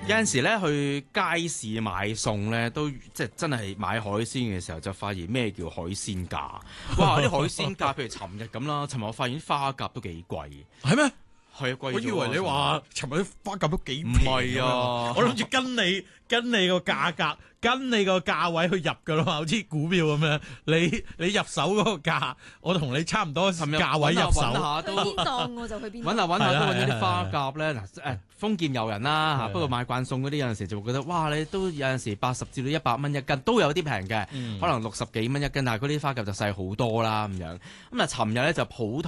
有陣時咧去街市買餸咧，都即係真係買海鮮嘅時候，就發現咩叫海鮮價。哇！啲海鮮價，譬如尋日咁啦，尋日我發現花甲都幾貴。 係咩？ 係啊，貴咗。 我以為你話尋日啲花甲都幾平。 唔係啊， 我諗住跟你個價格，跟你個價位去入噶啦嘛，好似股票咁樣。你入手嗰個價，我同你差唔多價位入手。 揾下都邊檔我就去邊檔。 揾下都揾咗啲花甲咧。嗱豐儉由人啦嚇，不過買慣餸嗰啲有陣時就會覺得，哇！你都有陣時80至到100蚊一斤，都有啲平嘅，可能60幾蚊一斤，但係嗰啲花甲就細好多啦咁樣。咁啊，尋日咧就普通。